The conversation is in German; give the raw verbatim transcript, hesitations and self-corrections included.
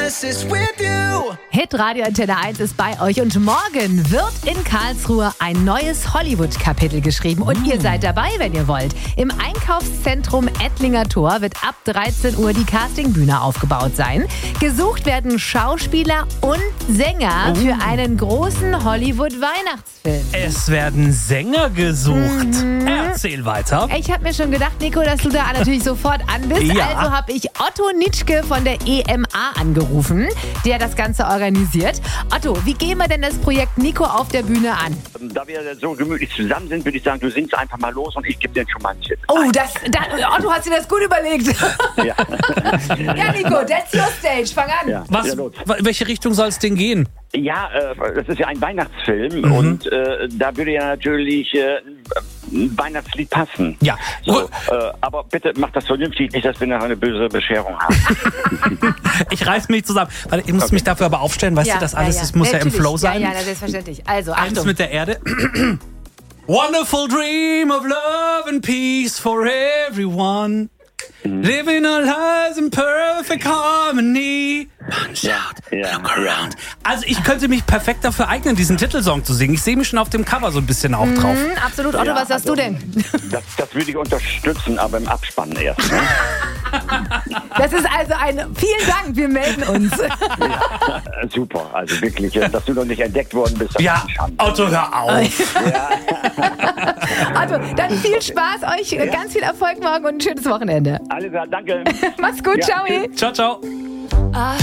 promises with you. Hit Radio Antenne eins ist bei euch und morgen wird in Karlsruhe ein neues Hollywood-Kapitel geschrieben. Und ihr seid dabei, wenn ihr wollt. Im Einkaufszentrum Ettlinger Tor wird ab dreizehn Uhr die Castingbühne aufgebaut sein. Gesucht werden Schauspieler und Sänger für einen großen Hollywood-Weihnachtsfilm. Es werden Sänger gesucht. Mhm. Erzähl weiter. Ich habe mir schon gedacht, Nico, dass du da natürlich sofort an bist. Ja. Also habe ich Otto Nitschke von der E M A angerufen, der das Ganze organisiert. Otto, wie gehen wir denn das Projekt Nico auf der Bühne an? Da wir so gemütlich zusammen sind, würde ich sagen, du singst einfach mal los und ich gebe dir schon mal einen Tipp. Oh, das, das, Otto, hast du das gut überlegt? Ja, Ja, Nico, that's your stage. Fang an. ja. Was, Ja, los. w- welche Richtung soll es denn gehen? Ja, äh, das ist ja ein Weihnachtsfilm Mhm. und äh, da würde ja natürlich äh, ein Weihnachtslied passen. Ja. So, äh, aber bitte mach das vernünftig, nicht, dass wir nachher eine böse Bescherung haben. Ich reiß mich zusammen. Warte, ich muss Okay. mich dafür aber aufstellen, weißt du, das alles das muss ja im Natürlich. Flow sein. Ja, ja, selbstverständlich. Also, Eins Achtung. mit der Erde. Wonderful dream of love and peace for everyone. Living our lives in perfect harmony. Punch out, ja, look around. Also ich könnte mich perfekt dafür eignen, diesen Titelsong zu singen. Ich sehe mich schon auf dem Cover so ein bisschen auch drauf. Hm, absolut. Otto, Ja, was sagst also, du denn? Das, das würde ich unterstützen, aber im Abspann erst. Ne? Das ist also ein... Vielen Dank, wir melden uns. Ja, super, also wirklich, äh, dass du noch nicht entdeckt worden bist. Das Ja, ist eine Schande. Otto, hör auf. Otto, dann viel Spaß euch, ganz viel Erfolg morgen und ein schönes Wochenende. Alles klar, danke. Mach's gut, Ja, ciao. tschüss. Ciao, ciao.